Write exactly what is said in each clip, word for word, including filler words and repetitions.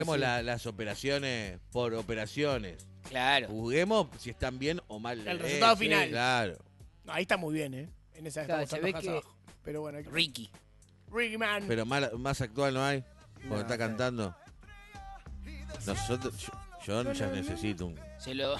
Juguemos Sí. la- las operaciones por operaciones. Claro. Juguemos si están bien o mal. El Eh, resultado sí, final. Claro. No, ahí está muy bien, ¿eh? En esa Claro, estamos se tanto ve más que- abajo. Pero bueno, hay que... Ricky. Ricky Man. Pero mal- más actual no hay. Cuando No, está está cantando. Nosotros, yo, yo ya necesito un. Se lo...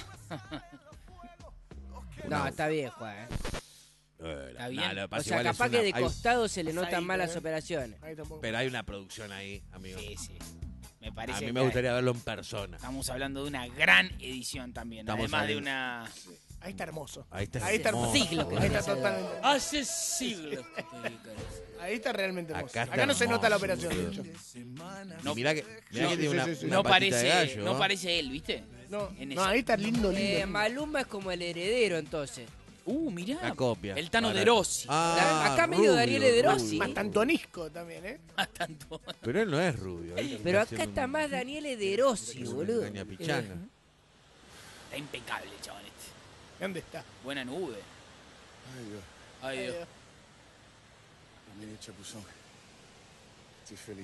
No, está bien, Juan. ¿eh? Eh, Está bien. nah, lo que O pasa sea, igual es capaz una- que de hay- costado se le notan Pasadito, más las ¿eh? operaciones. Ahí tampoco. Pero hay una producción ahí, amigo. Sí, sí. Me parece A mí que me gustaría verlo en persona. estamos hablando de una gran edición también. Estamos además de hablando- una... Ahí está hermoso. Ahí está. Ahí está hermoso. Siglo que Ahí está hace. totalmente. Hace siglos. que te dedicas. Ahí está realmente hermoso. Acá Acá, está no se nota la hermoso, operación, de boludo. hecho. No, Mirá que, mirá no, que sí, tiene sí, una, sí, sí. una no patita de parece, gallo, no ¿no? parece él, ¿viste? No, En no, esa. ahí está lindo, lindo. Eh, lindo. Maluma es como el heredero, entonces. Uh, mirá. La copia. El Tano Para- de Rossi. Ah, Acá medio rubio, Daniele De Rossi. rubio. Más tantonisco también, ¿eh? Más tanto. Pero él no es rubio. él Pero acá haciendo está un- más Daniele De Rossi, una boludo. caña pichanga. Está impecable el chabón este. ¿Dónde está? Buena nube. Ay, Dios. Ay, Ahí, Dios. eh. Mire, Chapuzón. Estoy feliz.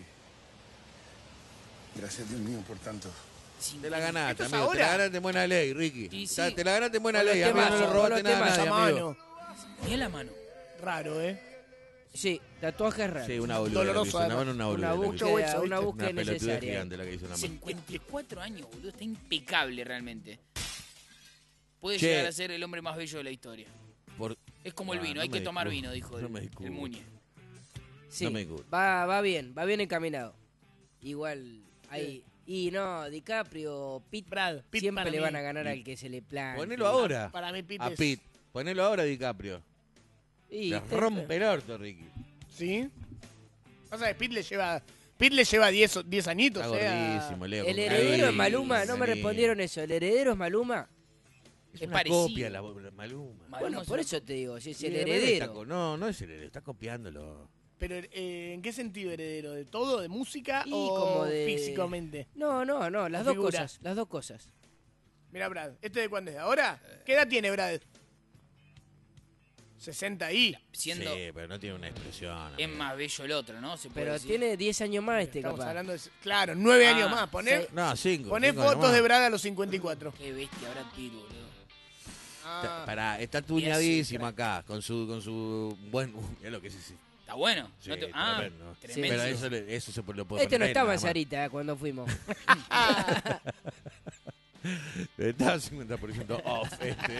Gracias, Dios mío, por tanto. Sí, Te la ganaste, ¿Esto es amigo. Te la ahora? ganaste en buena ley, Ricky. Sí, sí. Ta- Te la ganaste en buena Con los ley. A mí no temas, le con robaste los nada a temas nadie, a amigo. mano. Mirá la mano. Raro, ¿eh? Sí, tatuajes raros. Sí, una boluda. Doloroso, lo que hizo. Una además. mano, una Una boluda. lo que mucho hizo. búsqueda, hueso, una ¿viste? búsqueda Una pelotudez necesaria. gigante la que hizo una mano. cincuenta y cuatro años, boludo. Está impecable realmente. Puede Che. llegar a ser el hombre más bello de la historia. Por- Es como el Ah, vino, no hay me que tomar disculpo, vino, dijo no el, me el disculpo. Muñe. Sí, No me disculpo. va, va bien, va bien encaminado. Igual, hay... Y no, DiCaprio, Pitt, Brad, Pitt siempre para le mí. van a ganar al que se le plante. Ponelo ahora. Para mí, Pitt A es- Pitt. Ponelo ahora, DiCaprio. Y Le te- rompe el orto, Ricky. ¿Sí? Pasa que Pitt le lleva... Pitt le lleva diez añitos, Está o sea... gordísimo, Leo. El con heredero es cariño, Maluma, no me cariño. respondieron eso. ¿El heredero es Maluma? Es Es una parecido. copia la, la Maluma. Maluma Bueno, es por una- eso te digo, si es el Sí, está heredero. co- No, no es el heredero, está copiándolo. Pero, eh, ¿en qué sentido heredero? ¿De todo? ¿De música Y o como de- físicamente? No, no, no, las O dos figura. cosas, las dos cosas. Mira, Brad, ¿este de cuándo es? ¿De ahora? ¿Qué edad tiene Brad? sesenta y... Siendo Sí, pero no tiene una expresión. es amigo. más bello el otro, ¿no? Se puede Pero decir. tiene diez años más este, Estamos capaz. hablando de... Claro, nueve Ah, años más. Poné, sí. No, cinco. poné cinco fotos nomás. de Brad a los cincuenta y cuatro. Qué bestia, Brad Pitt, boludo. Está- Ah, Pará, está Y así, tuñadísimo crack. acá, con su, con su buen... Mirá lo que es ese. ¿Está bueno? Sí, No te- Ah, tremendo. tremendo. Pero eso, le- eso se lo puede Este no poner estaba nada en más. Sarita eh, cuando fuimos. Estaba cincuenta por ciento off este.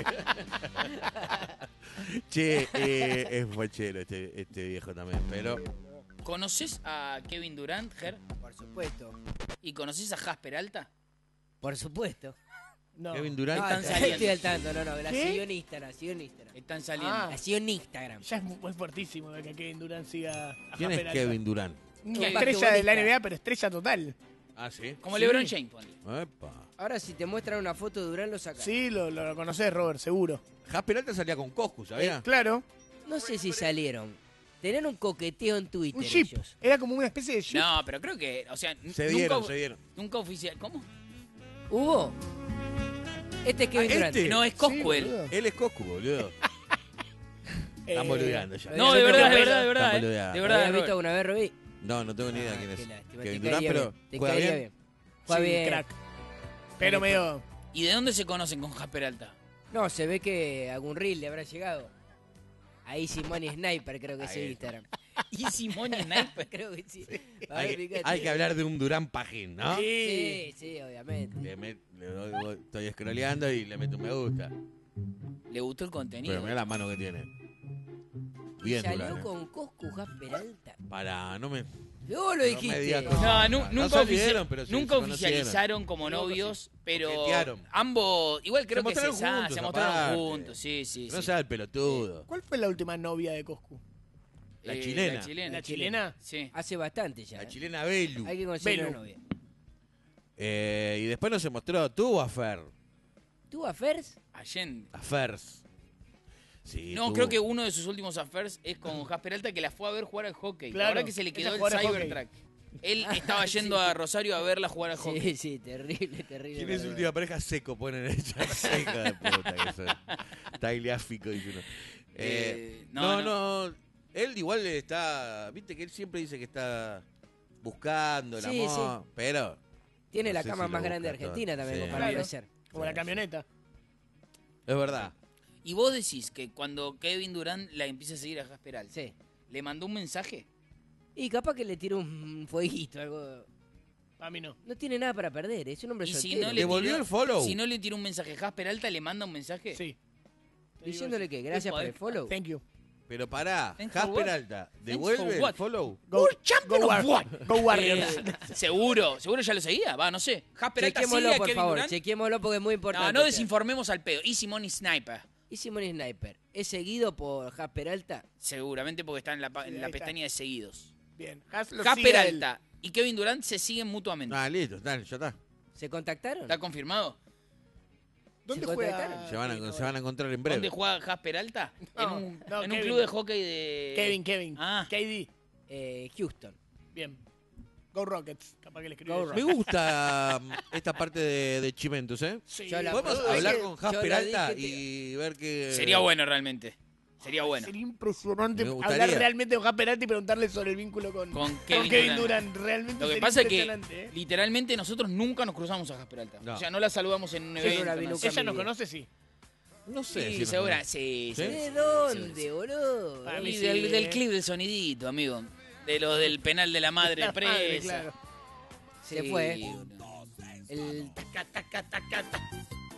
Che, eh, es fachero este, este viejo también, pero... ¿Conoces a Kevin Durant, Ger? Por supuesto. ¿Y conoces a Jasper Alta? Por supuesto. no. Kevin Durant... No, están estoy saliendo. al tanto, no, no, la ¿Qué? siguió en Instagram, siguió en Instagram. Están saliendo. Ah. La siguió en Instagram. Ya es muy, muy fuertísimo de que Kevin Durant siga a ¿Quién es Jasper Alta. Kevin Durant? Una ¿Qué? estrella de la Basquetbolista. N B A, pero estrella total. Ah, ¿sí? Como Sí. LeBron James, ponle. Epa. Ahora si te muestran una foto de Durán lo sacas. Sí, lo, lo conocés, Robert, seguro. Jasper Alta salía con Coscu, ¿sabía? Eh, claro, No sé si salieron. Tenían un coqueteo en Twitter un chip. ellos. Era como una especie de chip. No, pero creo que, o sea, n- Se nunca, dieron, se dieron. nunca oficial. ¿Cómo? ¿Hubo? Este es Kevin Ah, Durant. este. No, es Sí, Coscu él. boludo. Él es Coscu, boludo. Están Eh, boludeando ya. No, de Yo verdad, tengo de pelo. verdad, de verdad. Están eh. boludeando. De ¿Lo verdad, habías visto Robert. alguna vez, Rubí? No, no tengo ni idea Ah, quién es. qué lástima, Kevin te Durant, caería pero bien, te juega caería bien. Juega sí, bien. crack. Pero medio... ¿Y de dónde se conocen con Jasper Alta? No, se ve que algún reel le habrá llegado. Ahí Simón y Sniper creo que es Ahí en está. Instagram. Y Simón y Sniper. Creo que sí. A ver, Hay, que- fíjate. hay que hablar de un Durán Pajín, ¿no? Sí, sí, obviamente. Le met- le doy- voy- estoy scrolleando y le meto un me gusta. Le gustó el contenido. Pero mira la mano que tiene. Bien, Salió Durán. ¿eh? con Coscu Jasper Alta. Para, no me. Luego lo No dijiste. me digas No, cosas. nu- No nunca, salieron, ofici- pero sí nunca se conocieron. oficializaron como Luego novios, pero coquetearon. ambos, igual creo Se que se, mostraron sa- juntos, se mostraron aparte. juntos, sí, sí. No sí. sea el pelotudo. ¿Cuál fue la última novia de Coscu? La Eh, chilena. La chilena. ¿La chilena? Sí. Hace bastante ya. La ¿eh? chilena Belu. Hay que conseguir Belu. una novia. Eh, y después no se mostró. Tuvo afer. ¿Tú a Fers? Allende. Affairs. Sí, No, tuvo. creo que uno de sus últimos affairs es con Jasper Alta, que la fue a ver jugar al hockey. Claro, Ahora que se le esa quedó el jugadora de hockey. Cybertrack. Él estaba yendo a Rosario a verla jugar al hockey. Sí, sí, terrible, terrible. ¿Quién es su última pareja? Seco, ponen ella. Seca de puta que soy. Tagliafico, dice uno. Eh, Eh, no, no, no, Él igual está. Viste que él siempre dice que está buscando el Sí, amor. Pero Tiene No la sé cama si más lo grande de busca todo. Argentina también, Sí. como Claro. debe ser. Como la camioneta. Es verdad. Y vos decís que cuando Kevin Durant la empieza a seguir a Jasper Alta, Sí. ¿le mandó un mensaje? Y capaz que le tiró un fueguito, algo. A mí no. No tiene nada para perder, es un hombre Y si soltero. no ¿Le volvió tiró- el follow? Si no le tiró un mensaje a Jasper Alta, ¿le manda un mensaje? Sí. Diciéndole que gracias por el follow. Thank you. Pero pará, Thanks for Jasper what? Alta, for ¿devuelve el what? follow? Go, World champion go of War- what? Go Warriors. Eh, seguro, seguro ya lo seguía. Va, no sé. Jasper Alta sigue Chequémoslo, a por Kevin favor, Durant. chequémoslo porque es muy importante. No, no desinformemos al pedo. Y Simone Sniper. Y Simón Sniper, ¿es seguido por Jasper Alta? Seguramente porque está en la, pa- Sí, en ahí la está. pestaña de seguidos. Bien. Has lo Jasper sigue él. Alta y Kevin Durant se siguen mutuamente. Ah, listo, dale, ya está. ¿Se contactaron? ¿Está confirmado? ¿Dónde ¿Se juega? contactaron? Se van a, se van a encontrar en breve. ¿Dónde juega Jasper Alta? No, en un, no, en un Kevin. club de hockey de... Kevin, Kevin. Ah. K D. Eh, Houston. Bien. Go Rockets. Capaz que le escribí. Go Me gusta mm, esta parte de, de Chimentos, ¿eh? Sí. Yo la- ¿Podemos Pero hablar dije- con yo Jasper la Alta dije, y ver qué...? Sería bueno realmente. Sería bueno. Sería impresionante Me gustaría. hablar realmente con Jasper Alta y preguntarle sobre el vínculo con, Con con Kevin, Kevin Durant. Durant. Realmente Lo que sería pasa es que impresionante, ¿eh? literalmente nosotros nunca nos cruzamos a Jasper Alta. No. O sea, no la saludamos en un Yo evento. no la vi no nunca. sé. Ella mi nos vida. conoce, sí. No sé. Sí, si nos segura. conoce. Sí, ¿Sí? sí. ¿De dónde, boludo? Para mí Y sí, del, del eh. clip del sonidito, amigo. De lo del penal de la madre La presa. madre, claro. Se Sí, fue. boludo. El, taca, taca, taca, ta.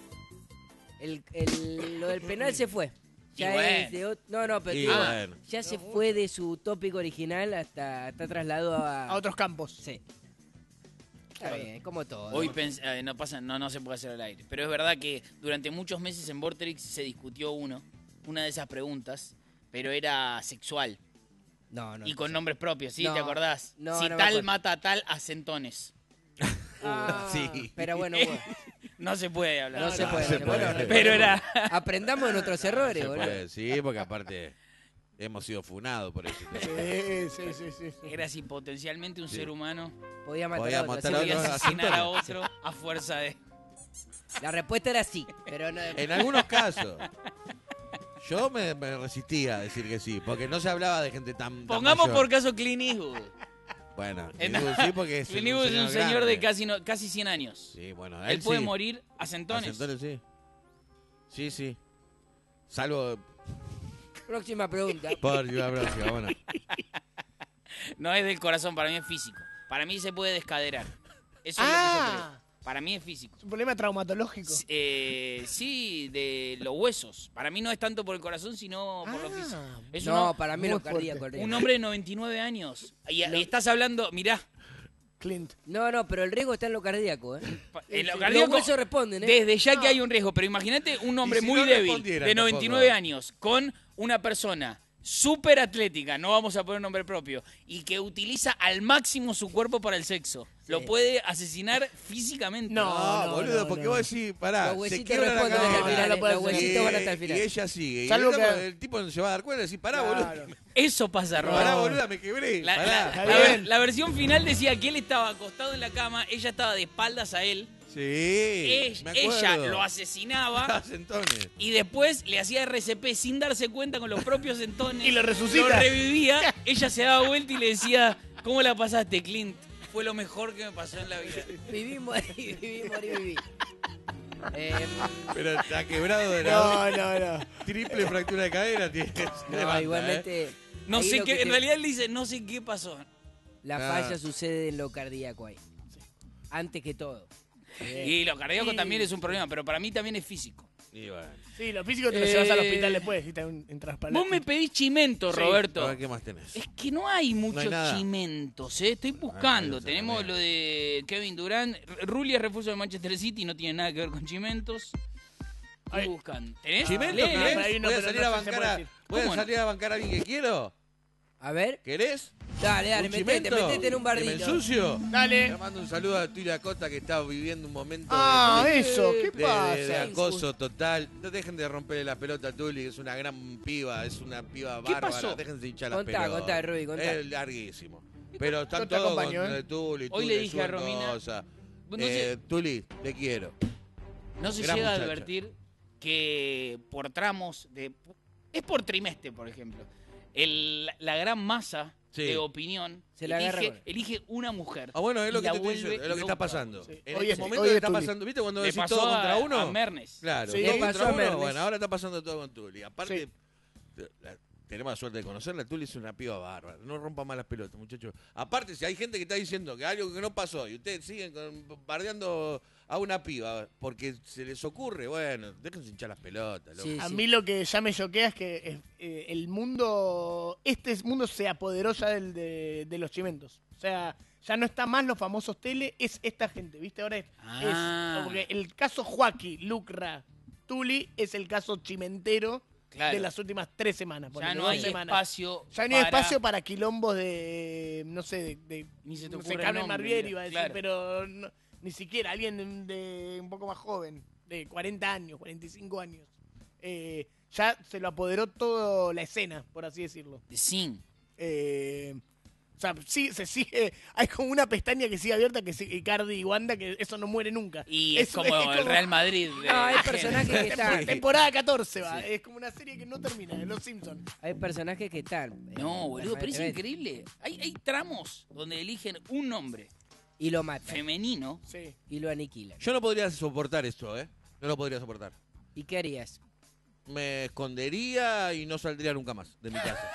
el, el- lo del penal se fue. Ya Y bueno. es de ot- no, no, pero Y digo, bueno. ya se fue de su tópico original hasta está trasladado a... A otros campos. Sí. Está bien, como todo. Hoy pens- eh, no pasa, no, no se puede hacer al aire. Pero es verdad que durante muchos meses en Vorterix se discutió uno, una de esas preguntas, pero era sexual No, no. y con nombres propios, ¿sí? No, ¿Te acordás? no, si no me tal acuerdo. mata a tal, a centones. Ah, Sí. Pero bueno, bueno, No se puede hablar. no, se no puede. se no puede. bueno, Pero era... Aprendamos de nuestros errores, Se boludo. puede, sí, porque aparte hemos sido funados por eso. Sí, sí, sí, sí, sí. Era si potencialmente un Sí. ser humano Podía matar Podía a otro. matar así a que- podía otro. asesinar a otro a fuerza de... La respuesta era sí, pero no... En algunos casos. Yo me, me resistía a decir que sí, porque no se hablaba de gente tan. tan Pongamos mayor. por caso Clint Eastwood. Bueno, En- Clint Eastwood sí, porque es Clint Eastwood es un señor grande. de casi, no- casi cien años. Sí, bueno, Él puede sí. morir a centones. A centones, sí. Sí, sí. Salvo Próxima pregunta. por la próxima, bueno. No es del corazón, para mí es físico. Para mí se puede descaderar. Eso es lo que yo Ah, creo. Para mí es físico. es un problema traumatológico. S- eh, sí, de los huesos. Para mí no es tanto por el corazón, sino por lo Ah, físico. Es No, uno- para mí muy lo fuerte. cardíaco. el riesgo. un hombre de noventa y nueve años. Y, y estás hablando, mirá, Clint. No, no, pero el riesgo está en lo cardíaco, ¿eh? pa- en lo Los cardíaco, huesos responden, ¿eh? desde ya que hay un riesgo. Pero imagínate un hombre si muy no débil, respondieran de noventa y nueve tampoco? años, con una persona súper atlética, no vamos a poner nombre propio, y que utiliza al máximo su cuerpo para el sexo. Lo puede asesinar físicamente. No, No, no, boludo, no, porque no. vos decís, pará, Los se huesitos quiebra la responden hasta el cadera. final. no puede Los ser. huesitos van hasta el Y final. ella sigue. Y Salvo el, tipo- que- el tipo no se va a dar cuenta y decir, pará, Claro. boludo. Eso pasa, Rob. Pará, boluda, me quebré. La, pará. la- Está la- bien. la versión final decía que él estaba acostado en la cama, ella estaba de espaldas a él, Sí, ella, me acuerdo. ella lo asesinaba Ah, centones. y después le hacía R C P sin darse cuenta con los propios entones. Y lo resucita. Lo revivía, ella se daba vuelta y le decía, ¿cómo la pasaste, Clint? Fue lo mejor que me pasó en la vida. Viví, morí, viví, morí, viví. Eh, Pero está quebrado de la No, no, no. triple fractura de cadera. Tiene, se no, levanta, ¿eh? igualmente... No ahí sé lo qué, que en te- realidad él dice, no sé qué pasó. La Ah. falla sucede en lo cardíaco ahí. Antes que todo. Y lo cardíaco Sí. también es un problema, pero para mí también es físico. Y bueno. Sí, lo físico te lo Eh, llevas al hospital después. Si te un, en traspalante. Vos me pedís chimento, Sí. Roberto. A ver, ¿qué más tenés? Es que no hay muchos hay nada. chimentos, ¿eh? Estoy buscando. Ah, Tenemos también. lo de Kevin Durant. R- Rulli es refuerzo de Manchester City, no tiene nada que ver con chimentos. Estoy Ay. buscando. ¿Tenés? ¿Chimento Lee. no, querés? pero ahí no, ¿Voy a pero salir no a sé si se bancar puede a, decir. voy a ¿Cómo no? salir a bancar a alguien que quiero? A ver. ¿Querés? Dale, dale, ¿Un metete, chimento? metete en un ¿Que me bardito. ensucio? Le Dale. mando un saludo a Tulia Costa que está viviendo un momento Ah, de, eso. ¿Qué de- de pasa? acoso total. No dejen de romperle la pelota a Tuli, que es una gran piba, es una piba ¿Qué bárbara. pasó? Déjense hinchar las Contá, pelotas. contá, Rubi, contá. Es larguísimo. Pero están Yo te todos con acompaño, ¿eh? eh, Tuli, Hoy Tuli, le dije a su Romina- cosa. No Eh, se, Tuli, te quiero. no se gran llega a muchacha. advertir que por tramos de... Es por trimestre, por ejemplo. el, la gran masa Sí. de opinión Se la agarra elige, con- elige una mujer. Ah, bueno, es lo y que la te estoy vuelve diciendo, es lo que está loca. pasando. Sí. En Hoy este es- momento hoy que es está Tuli. pasando, ¿viste cuando Le decís pasó todo a, contra uno? a Mernes. Claro, Sí, todo le contra pasó a uno, Mernes. bueno, ahora está pasando todo con Tuli. Aparte, Sí. te- la- tenemos la suerte de conocerla, Tuli es una piba bárbara. No rompa más las pelotas, muchachos. Aparte, si hay gente que está diciendo que algo que no pasó y ustedes siguen con- bombardeando a una piba porque se les ocurre, bueno, déjense hinchar las pelotas. loco. Sí, A sí. mí lo que ya me choquea es que eh, eh, el mundo, este mundo se apoderó ya del, de, de los chimentos. O sea, ya no está más los famosos tele, es esta gente, ¿viste? Ahora es, Ah. es- porque el caso Joaquín, Lucra, Tuli es el caso chimentero Claro. de las últimas tres semanas. Ya ponele, no dos hay semanas. espacio. Ya no hay para- espacio para quilombos de, no sé, de, de Ni se te no sé, ocurre el Carmen nombre, Barbieri mira, iba a decir, claro. pero no- ni siquiera alguien de, de un poco más joven, de cuarenta años, cuarenta y cinco años. Eh, ya se lo apoderó toda la escena, por así decirlo. De Sin. Eh, o sea, sí, se sigue, hay como una pestaña que sigue abierta que sigue Icardi y Wanda, que eso no muere nunca. Y es, como es el Real Madrid. de- No, hay de personajes género. que están. Temporada catorce va, es como una serie que no termina, de Los Simpsons. Hay personajes que están. eh, No, boludo, pero es permanentemente. increíble. Hay, hay tramos donde eligen un nombre Y lo matan. femenino. Sí. Y lo aniquilan. Yo no podría soportar esto, ¿eh? No lo podría soportar. ¿Y qué harías? Me escondería y no saldría nunca más de mi casa.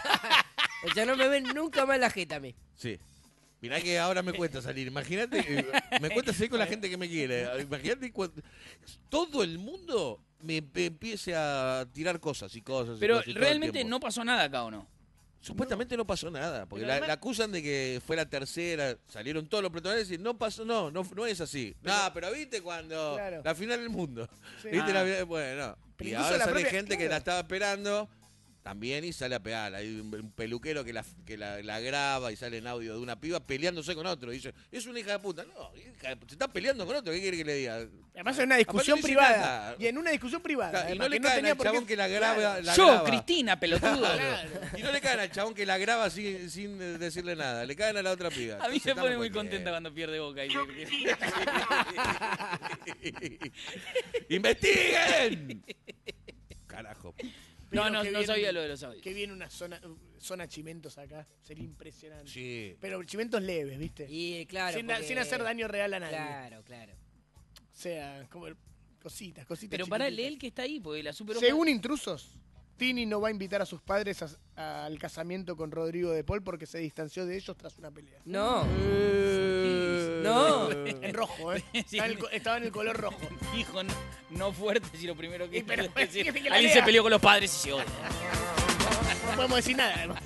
O sea, no me ven nunca más la jeta a mí. Sí. Mirá que ahora me cuesta salir. Imagínate, eh, me cuesta salir con la gente que me quiere. Imagínate cuando todo el mundo me, me empiece a tirar cosas y cosas. y Pero cosas y todo el realmente tiempo. no pasó nada acá, ¿o no? Supuestamente no pasó nada, porque Pero la, además- la acusan de que fue la tercera, salieron todos los protagonistas y no pasó, no, no, no es así. No, pero viste cuando Claro. la final del mundo. Sí. ¿Viste Ah. la final? Bueno, Pero y incluso ahora la sale propia- gente que claro. la estaba esperando también y sale a pegar. Hay un, un peluquero que, la, que la, la graba y sale en audio de una piba peleándose con otro. Y dice, es una hija de puta. No, hija de puta, se está peleando con otro, ¿qué quiere que le diga? Además en una discusión Aparte no dice privada. nada. Y en una discusión privada. Claro, y además, no le que caen tenía al por qué- chabón que la graba. Claro. la Yo, graba. Cristina, pelotudo. Claro. Y no le caen al chabón que la graba sin, sin eh, decirle nada, le caen a la otra piba. A mí Entonces, me pone estamos muy cualquiera. contenta cuando pierde Boca. Y ¡Investiguen! Carajo. No, Pero no, que no viene- sabía lo de los audios. Que viene una zona, zona chimentos acá. Sería impresionante. Sí. Pero chimentos leves, ¿viste? Y claro. sin, da- porque- sin hacer daño real a nadie. Claro, claro. O sea, como el- cositas, cositas. Pero para chiquititas. él que está ahí, porque la super Según intrusos, Tini no va a invitar a sus padres a- al casamiento con Rodrigo de Paul porque se distanció de ellos tras una pelea. No. Eh, No. En rojo, ¿eh? Sí. Estaba, en el, co- estaba en el color rojo. dijo no, no fuerte, si lo primero que Y pero- es decir, que la alguien lea. se peleó con los padres y se odia. No podemos decir nada, además.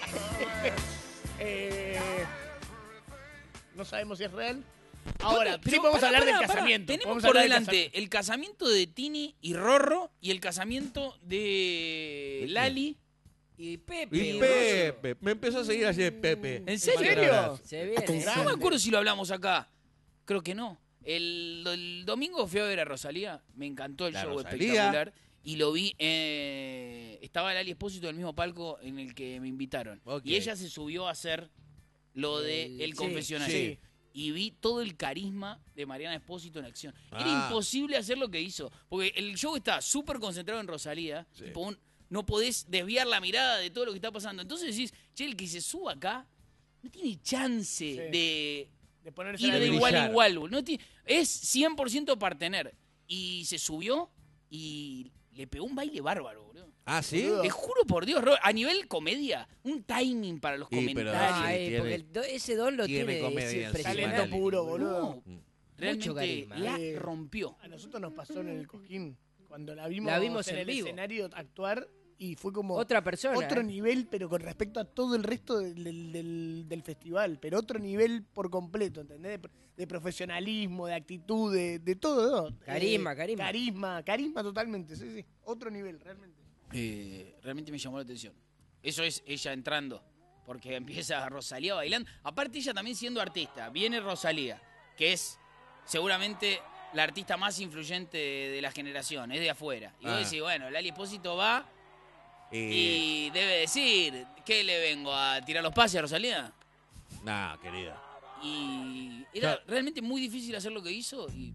Eh, no sabemos si es real. Ahora, Bueno, sí pero podemos pará, hablar pará, del pará. casamiento. Tenemos Podemos por hablar del delante casamiento. el casamiento de Tini y Rorro y el casamiento de quién? Lali. Y Pepe. Y Pepe, me empezó a seguir ayer Pepe. ¿En serio? ¿En serio? Se viene. No me acuerdo si lo hablamos acá. Creo que no. El, el domingo fui a ver a Rosalía. Me encantó el La show Rosalía. espectacular. Y lo vi. Eh, estaba Lali Espósito en el mismo palco en el que me invitaron. Ok. Y ella se subió a hacer lo de El- el sí, confesionario. sí. Y vi todo el carisma de Mariana Espósito en acción. Era Ah. imposible hacer lo que hizo. Porque el show está súper concentrado en Rosalía. Sí. Tipo, un- no podés desviar la mirada de todo lo que está pasando. Entonces decís, che, el que se suba acá no tiene chance de De ponerse ir la de brillar. igual a igual. boludo. No tiene- es cien por ciento partener. Y se subió y le pegó un baile bárbaro, boludo. Ah, ¿sí? Boludo. Te juro por Dios, Ro- a nivel comedia, un timing para los Sí, pero- comentarios. Ay, tiene- porque el do- ese don lo tiene tiene. comedia es encima. impresionante. Talento puro, boludo. No, Mm. realmente carisma. la Eh, rompió. A nosotros nos pasó en el Coquín. Cuando la vimos, La vimos en, en el vivo. escenario actuar y fue como Otra persona. otro ¿eh? nivel, pero con respecto a todo el resto del, del- del- del festival. Pero otro nivel por completo, ¿entendés? De, pro- de profesionalismo, de actitud, de, de todo. ¿no? Carisma, Eh, carisma. Carisma, carisma totalmente, sí, sí. Otro nivel, realmente. Eh, realmente me llamó la atención. Eso es ella entrando, porque empieza Rosalía bailando. Aparte ella también siendo artista. Viene Rosalía, que es seguramente la artista más influyente de, de la generación, es de afuera. Y Ah. vos decís, bueno, Lali Espósito va Eh, y debe decir, ¿qué le vengo a tirar los pases a Rosalía? nah, querida. Y era Claro. realmente muy difícil hacer lo que hizo y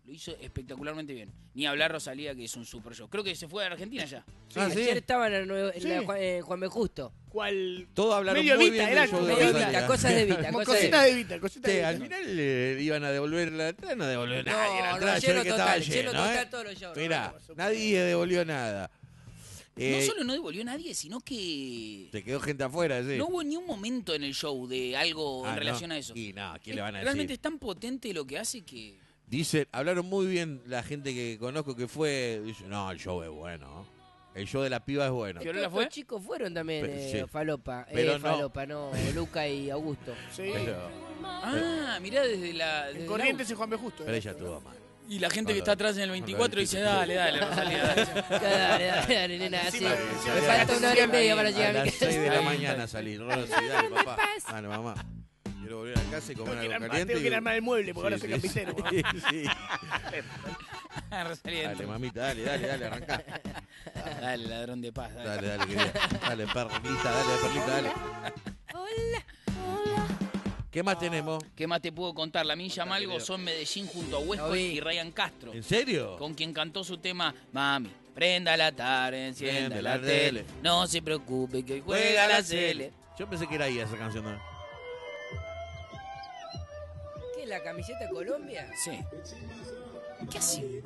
Lo hizo espectacularmente bien. Ni hablar Rosalía, que es un super show. Creo que se fue a Argentina ya. Ah, ¿sí? Ayer estaba en, el nuevo- en Sí. la Juan, eh, Juan B. Justo. ¿Cuál? Todos hablaron Medio muy Vita, bien era del show de medio Medio Rosalía. Vita, cosas de Vita. Como Cosas de cositas Vita. de Vita, cositas Che, de al Vita. final eh, iban a devolver la entrada, no devolvió No, nadie. La no, entrada, yo lleno vi que estaba total, lleno lleno, total ¿eh? todos los shows. Mirá, por supuesto. nadie devolvió nada. Eh, No solo no devolvió nadie, sino que Te quedó gente afuera, sí. no hubo ni un momento en el show de algo Ah, en ¿no? relación a eso. Y no, ¿quién Es- le van a Realmente decir? es tan potente lo que hace que... Dice, hablaron muy bien la gente que conozco que fue. Dice, no, el show es bueno. El show de la piba es bueno. ¿Fiorella Estos fue? chicos fueron también, Pe- eh, sí. Falopa. Pero eh, no. Falopa, no. Luca y Augusto. Sí. Pero, Ah, mirá desde la... desde En el Corrientes auto. y Juan B. Justo. pero eh. ella estuvo mal. Y la gente Cuando- que está atrás en el veinticuatro dice, dale, dale, Rosalía, dale. Dale, dale, dale, nena, así. Encima- Me encima- falta una hora y media para A llegar a mi las seis de la casa. mañana salí. Rosy, dale, papá. Dale, mamá. Quiero volver a casa y comer Tengo que ir algo a- caliente. tengo que ir a y- armar el mueble, porque ahora Sí, soy sí, carpintero. sí, sí. Rosalía, Dale, entra. mamita, dale, dale, dale, arrancá. Dale, ladrón de paz, dale. Dale, dale, querida. Dale, perlita, dale, perlita, dale. ¿Qué más tenemos? ¿Qué más te puedo contar? La Milla Mal gozó en Medellín junto a Lo Westcott vi. y Ryan Castro, ¿En serio? con quien cantó su tema Mami, prenda la tarde, encienda Prende la la tele, tele. no se preocupe que juega la tele. Yo pensé que era ahí esa canción. ¿no? ¿Qué, la camiseta Colombia? Sí. ¿Qué hace?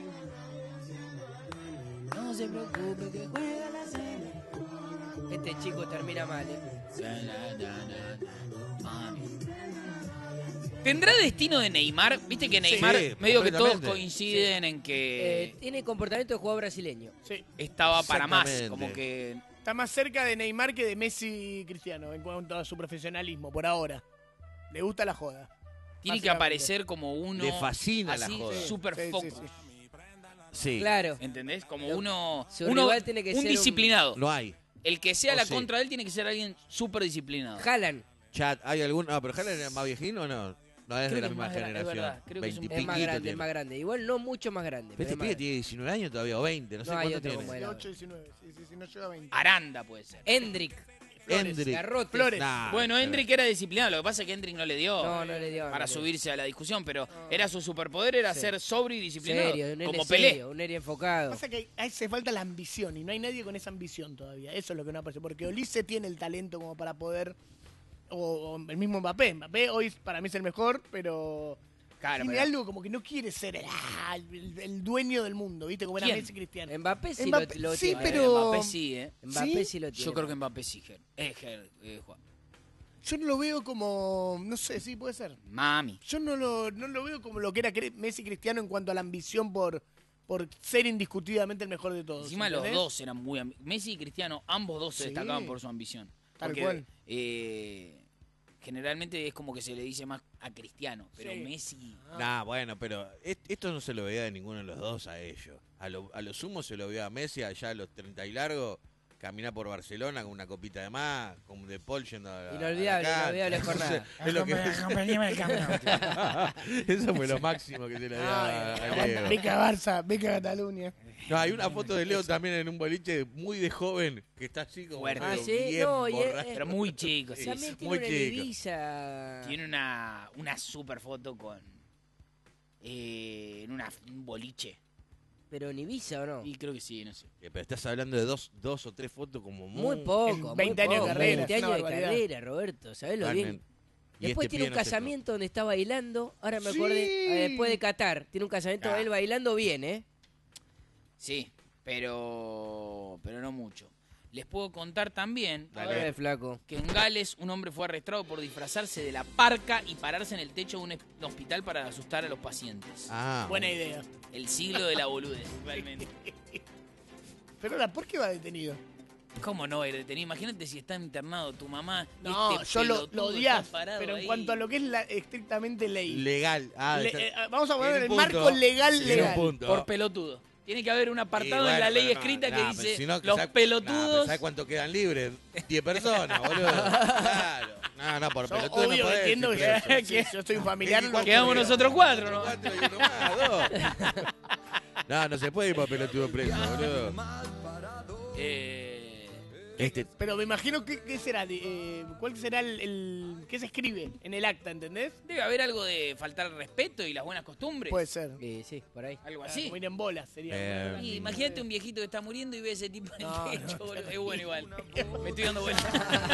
No se preocupe que juega la tele. Este chico termina mal, eh. Mami. ¿Tendrá destino de Neymar? Viste que Neymar, Sí, medio que todos completamente. coinciden en Eh, que tiene comportamiento de jugador brasileño. Sí. estaba para más, Exactamente. como que... Está más cerca de Neymar que de Messi y Cristiano en cuanto a su profesionalismo, por ahora. Le gusta la joda. Tiene que Básicamente. aparecer como uno... Le fascina la así, joda. super Sí, sí, focus. sí. Sí. Claro. ¿Entendés? Como Lo- uno, su uno rival tiene que un ser un- disciplinado. No hay. El que sea O la sí. contra de él tiene que ser alguien súper disciplinado. Haaland Chat, ¿hay algún? No, pero Haaland es más viejito o no? No es Creo de la que es misma más gra- es generación. verdad, creo que es un- Veinte es más piquito grande, tiene. es más grande. Igual no mucho más grande. Pero pero este es más pibe grande. tiene diecinueve años todavía, o veinte, no sé No, hay cuánto otro tiene. como él. dieciocho, diecinueve. Sí, sí, sí, no llega a veinte. Aranda puede ser. Hendrik. Hendrik. Garrotes. Flores. Nah, Bueno, pero- Hendrik era disciplinado, lo que pasa es que Hendrik no le dio No, no le dio. para no le dio. subirse a la discusión, pero era su superpoder, era Sí. ser sobrio y disciplinado, Serio, un como N Pelé. serio, un N enfocado. Pasa que ahí hace falta la ambición y no hay nadie con esa ambición todavía. Eso es lo que no aparece. Porque Olise tiene el talento como para poder. O, o el mismo Mbappé. Mbappé hoy para mí es el mejor, pero. Claro, tiene pero- algo como que no quiere ser el, ah, el- el dueño del mundo, ¿viste? Como era ¿Quién? Messi Cristiano. Mbappé sí Mbappé- lo, lo sí, tiene. pero- Mbappé sí, ¿eh? Mbappé ¿Sí? sí lo tiene. Yo creo que Mbappé sí, Ger. Eh, Ger, eh, Juan. Yo no lo veo como. No sé, sí, puede ser. Mami. Yo no lo, no lo veo como lo que era Cre- Messi Cristiano en cuanto a la ambición por, por ser indiscutidamente el mejor de todos. Encima los ¿entendés? dos eran muy... ambi- Messi y Cristiano, ambos dos se Sí. destacaban por su ambición. Tal Porque, cual. eh, generalmente es como que se le dice más a Cristiano, pero Sí. Messi... Nah, bueno, pero est- esto no se lo veía de ninguno de los dos a ellos. A lo, a lo sumo se lo veía a Messi allá a los treinta y largo, caminar por Barcelona con una copita de más, con De Paul yendo a la, Inolvidable, a la cancha. inolvidable jornada. Es lo que- Eso fue lo máximo que se le dio a, a Leo. Beca Barça, Beca Cataluña. No, hay una foto de Leo también en un boliche muy de joven, que está así como Fuerte. Ah, pero sí, bien no, y es- borracho. Pero muy chico, sí. También tiene muy una chico. Ibiza. Tiene una, una super foto con... eh, en una, un boliche. Pero en Ibiza o no. Y creo que sí, no sé. Eh, Pero estás hablando de dos, dos o tres fotos como muy... Muy poco. en muy veinte años de poco, carrera, veinte es una años de barbaridad. carrera, Roberto. ¿Sabés lo bien? realmente. Y Después este tiene pibe un no se casamiento donde está bailando. Ahora me Sí. acordé. eh, después de Qatar. Tiene un casamiento Ah. de él bailando bien, ¿eh? Sí, pero pero no mucho. Les puedo contar también Dale. A ver, flaco. que en Gales un hombre fue arrestado por disfrazarse de la parca y pararse en el techo de un es- hospital para asustar a los pacientes. Ah, Buena idea. El siglo de la boludez, realmente. Pero ahora, ¿por qué va detenido? ¿Cómo no era detenido? Imagínate si está internado tu mamá. No, este yo lo, pelotudo lo odias. está parado Pero en ahí. cuanto a lo que es la estrictamente ley. legal. Ah, Le- está- eh, vamos a poner en el un marco punto. legal, Sí, en un legal. punto. Por pelotudo. Tiene que haber un apartado Y en la bueno, ley pero no, escrita que nah, pero dice si no, los ¿sabes- nah, pero pelotudos... ¿sabes cuánto quedan libres? diez personas, boludo. Claro. No, no, por Yo pelotudo no obvio que podés entiendo decir que, eso. que yo soy un familiar. ¿Y no- cuánto Quedamos queda? nosotros cuatro, ¿no? Cuatro y uno más, dos. No, no se puede ir por pelotudo preso, boludo. Eh, Este, Pero me imagino que qué será, de, eh, cuál será el, el qué se escribe en el acta, ¿entendés? Debe haber algo de faltar al respeto y las buenas costumbres. Puede ser. Eh, sí, por ahí. Algo Ah, así. como ir en bolas sería. Eh, Y imagínate un viejito que está muriendo y ve ese tipo de No, lecho, no, boludo. Es bueno igual. Me estoy dando vuelta.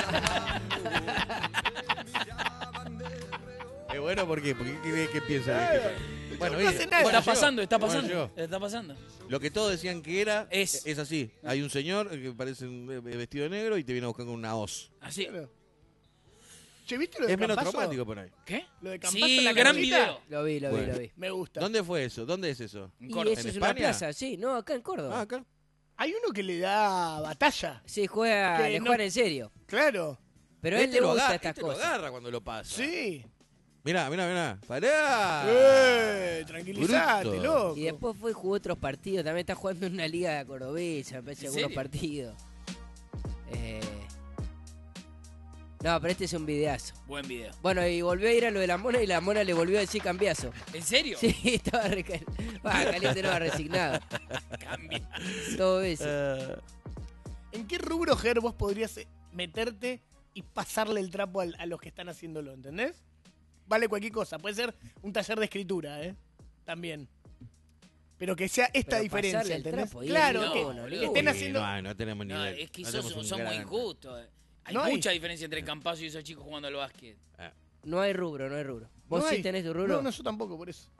es bueno, ¿por qué? Porque, ¿qué, qué piensa? Eh, Bueno, no mire, hace nada. Está yo- pasando, está bueno, pasando. yo. Está pasando. Lo que todos decían que era Es. es así. Hay un señor que parece un eh, vestido de negro y te viene a buscar con una hoz. Así. Claro. Che, ¿viste lo de Es menos Campazo? traumático por ahí. ¿Qué? Lo de Campazo Sí, en la gran canchita. video. Lo vi, lo vi, Bueno. lo vi. Me gusta. ¿Dónde fue eso? ¿Dónde es eso? En Y Córdoba. eso ¿En es una España? plaza, sí, no, acá en Córdoba. Ah, acá. Hay uno que le da batalla. Sí, juega, Que le no- juegan en serio. Claro. Pero a él Este le lo gusta agarra, estas este lo cosas. agarra cuando lo pasa. Sí. Mirá, mirá, mirá. ¡Pará! Eh, tranquilizate, Bruto. loco. Y después fue y jugó otros partidos. También está jugando en una liga cordobesa, me parece, ¿En algunos serio? partidos. Eh... No, pero este es un videazo. Buen video. Bueno, y volvió a ir a lo de la mona y la mona le volvió a decir cambiazo. ¿En serio? Sí, estaba re cal... ah, caliente, no, resignado. Cambia. Todo eso. Eh, ¿En qué rubro, Ger, vos podrías eh, meterte y pasarle el trapo al- a los que están haciéndolo, ¿entendés? Vale cualquier cosa. Puede ser un taller de escritura, ¿eh? También. Pero que sea esta Pero diferencia, pasarle el ¿entendés? trapo, y claro, no, que, boludo. que estén uy, haciendo... No, no tenemos No, nivel. es que No esos tenemos son, un son muy gran- injustos. Hay No hay. mucha diferencia entre Campazo y esos chicos jugando al básquet. Ah, No hay rubro, no hay rubro. ¿Vos No sí hay. tenés tu rubro? No, no, yo tampoco, por eso.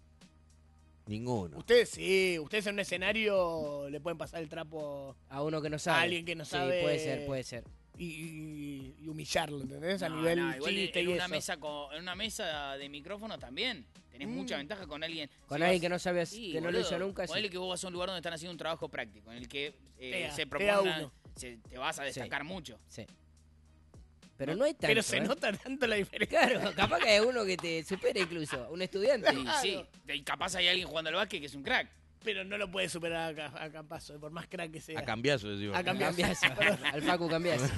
ninguno. Ustedes sí, ustedes en un escenario le pueden pasar el trapo A uno que no sabe. A alguien que no Sí, sabe. puede ser, puede ser. y, y- y humillarlo, ¿entendés? A No, nivel no, igual chiste en, y una eso. mesa con- en una mesa de micrófono también. Tenés Mm. mucha ventaja con alguien. Con si alguien vas- que no sabe, Sí, que no lo boludo, hizo nunca. ponele Sí. que vos vas a un lugar donde están haciendo un trabajo práctico, en el que eh, Tea, se tea propone una- uno. se- te vas a destacar mucho. Sí. Pero no hay tanto. Pero se ¿eh? nota tanto la diferencia. Claro, capaz que hay uno que te supera incluso, un estudiante. Sí, Claro. sí. Y capaz hay alguien jugando al básquet que es un crack. Pero no lo puede superar a, Ca- a Campazo, por más crack que sea. A cambiazo, decimos. A cambiazo. Cambiazo. Al Facu cambiazo.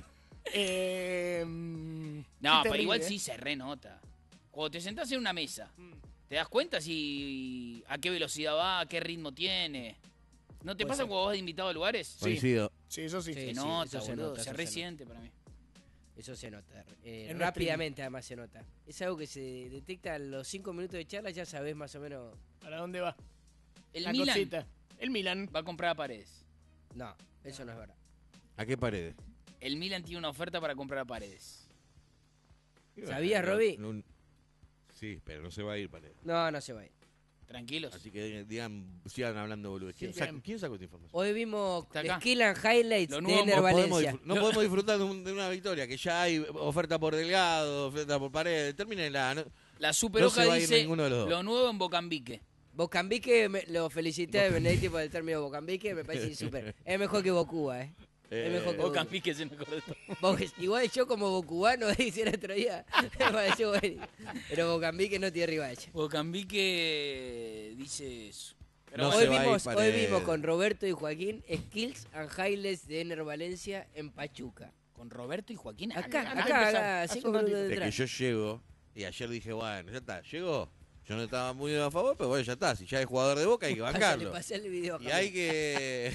Eh, No, qué pero terrible, igual ¿eh? sí se renota. Cuando te sentás en una mesa, Mm. ¿te das cuenta si a qué velocidad va, a qué ritmo tiene? ¿No te Puede pasa ser. cuando vas de invitado a lugares? Coincido. Sí, eso sí. Sí, Se sí, nota, eso se boludo, nota, se eso se resiente para mí. Eso se nota. Eh, En rápidamente además se nota. Es algo que se detecta a los cinco minutos de charla, ya sabés más o menos. ¿Para dónde va? El La Milan cosita. El Milan. va a comprar a Paredes. No, eso no es verdad. ¿A qué paredes? El Milan tiene una oferta para comprar a Paredes. ¿Sabías, No, Roby? no- sí, pero no se va a ir paredes. No, no se va a ir. Tranquilos. Así que digan, sigan hablando boludo. ¿Quién, Sí, saca- bien. ¿Quién sacó esta información? Hoy vimos Está acá. Skill and Highlights Lo de nuevo, Ener No podemos, Valencia. disfr- no podemos disfrutar de, un- de una victoria, que ya hay oferta por Delgado, oferta por Paredes. Termínenla. ¿no? La super No hoja se va a ir dice ninguno de los dos. lo nuevo en Bocambique. Bocambique, me- lo felicité a Benedetti por el término Bocambique, me parece súper. Es mejor que Bocúa, ¿eh? Es mejor que Bocúa. Bocampique es el mejor de todos. Bo- Igual yo como bocubano, dice el otro día, me pareció bueno. Pero Bocambique no tiene rival. Bocampique dice eso. Pero No bueno, Hoy se va a ir vimos, hoy Paredes. vimos con Roberto y Joaquín Skills and Highlights de Ener Valencia en Pachuca. con Roberto y Joaquín. Acá, acá acá, empezamos, acá, hace cinco un minutos ratito. De detrás. que yo llego, y ayer dije, bueno, ya está, llegó. Yo no estaba muy a favor, pero bueno, ya está. Si ya es jugador de Boca, hay que Pásale, bancarlo. pasale el video. Y hay que...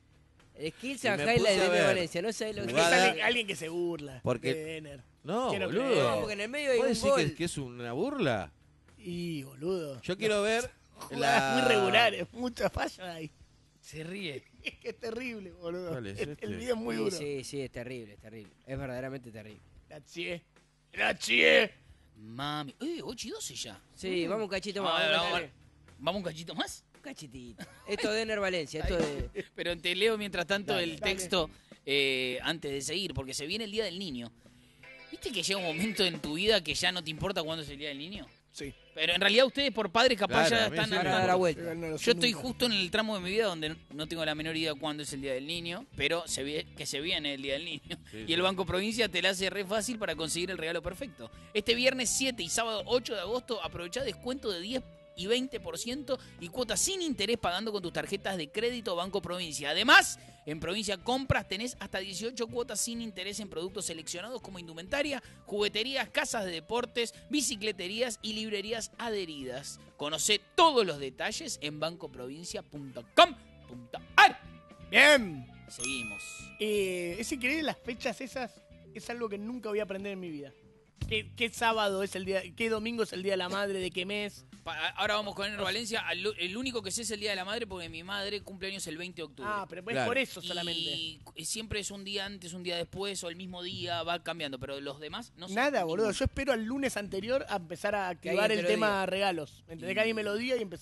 Skills y and me Highlights puse de a Ener ver. Valencia, no sabes lo que Es Jugada- alguien, alguien que se burla Porque- de Ener. No, Quiero boludo. creer. No, porque en el medio hay ¿Puedes un decir gol. que, que es una burla? Y, boludo. Yo quiero ver Jugadas la... muy regulares, muchas fallas ahí. Se ríe. Es que es terrible, boludo. ¿Cuál es el, este? el video es muy Sí, duro. sí, sí, es terrible, es terrible. Es verdaderamente terrible. Gracias. Gracias. Mami. Uy, ocho y doce ya. Sí, vamos un cachito más. Vamos, Vamos, vamos, dale. ¿Vamos un cachito más? Un cachitito. Esto de Ener Valencia, esto de... Pero te leo mientras tanto Dale, el dale. texto eh, antes de seguir, porque se viene el Día del Niño. ¿Viste que llega un momento en tu vida que ya no te importa cuándo es el Día del Niño? Sí. Pero en realidad ustedes por padres capaz Claro, ya a mí están... sí al- me Para dar la vuelta. Igual no lo sé Yo estoy nunca. justo en el tramo de mi vida donde no tengo la menor idea cuándo es el Día del Niño, pero se ve que se viene el Día del Niño. Sí, y sí. el Banco Provincia te la hace re fácil para conseguir el regalo perfecto. Este viernes siete y sábado ocho de agosto aprovecha descuento de diez y veinte por ciento y cuotas sin interés pagando con tus tarjetas de crédito Banco Provincia. Además, en Provincia Compras tenés hasta dieciocho cuotas sin interés en productos seleccionados como indumentaria, jugueterías, casas de deportes, bicicleterías y librerías adheridas. Conocé todos los detalles en bancoprovincia punto com punto ar. Bien. Seguimos. Eh, es increíble, las fechas esas es algo que nunca voy a aprender en mi vida. ¿Qué, qué sábado es el día, qué domingo es el Día de la Madre, de qué mes? Pa- ahora vamos con Enero Valencia. Al- El único que sé es el Día de la Madre porque mi madre cumple años el veinte de octubre. Ah, pero es Claro. por eso solamente. Y siempre es un día antes, un día después o el mismo día, va cambiando. Pero los demás no sé. Nada, boludo. ninguno. Yo espero al lunes anterior a empezar a activar alguien el te lo tema diga. regalos. ¿Entendés? Y- Que alguien me lo diga y empezar